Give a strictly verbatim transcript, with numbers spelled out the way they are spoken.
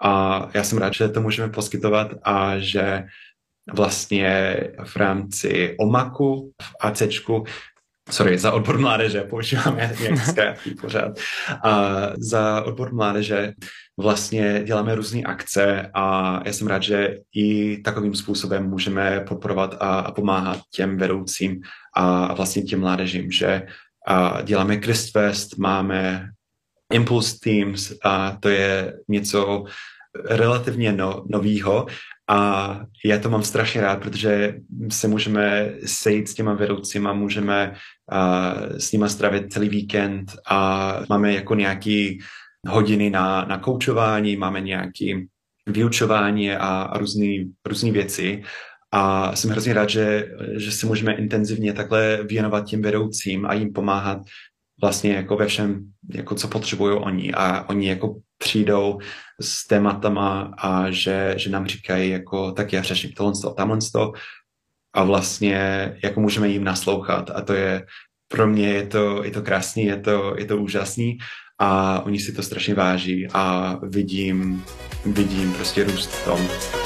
a já jsem rád, že to můžeme poskytovat a že vlastně v rámci OMAKu v ACčku, sorry, za odbor mládeže, používám nějaký zkrátký pořád, a za odbor mládeže vlastně děláme různé akce a já jsem rád, že i takovým způsobem můžeme podporovat a, a pomáhat těm vedoucím a, a vlastně těm mládežím, že a děláme Christfest, máme Impulse Teams a to je něco relativně no, novýho a já to mám strašně rád, protože se můžeme sejít s těma vedoucíma, můžeme uh, s nima strávit celý víkend a máme jako nějaký hodiny na, na koučování, máme nějaký vyučování a, a různý, různý věci. A jsem hrozně rád, že, že se můžeme intenzivně takhle věnovat těm vedoucím a jim pomáhat vlastně jako ve všem, jako co potřebují oni. A oni jako přijdou s tématama a že, že nám říkají jako tak já řeším tohle, tamhle a vlastně jako můžeme jim naslouchat a to je pro mě je to, je to krásný, je to, je to úžasný a oni si to strašně váží a vidím, vidím prostě růst v tom.